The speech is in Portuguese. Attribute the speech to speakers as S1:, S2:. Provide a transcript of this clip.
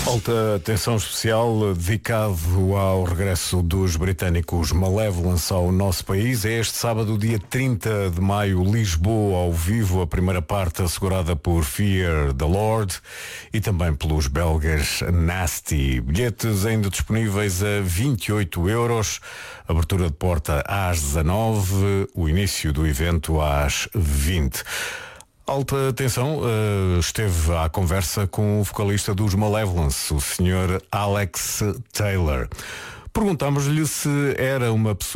S1: Alta atenção especial dedicado ao regresso dos britânicos Malevolence ao nosso país. É este sábado, dia 30 de maio, Lisboa ao vivo, a primeira parte assegurada por Fear the Lord e também pelos belgas Nasty. Bilhetes ainda disponíveis a 28 euros, abertura de porta às 19, o início do evento às 20. Alta atenção, esteve à conversa com o vocalista dos Malevolence, o Sr. Alex Taylor. Perguntámos-lhe se era uma pessoa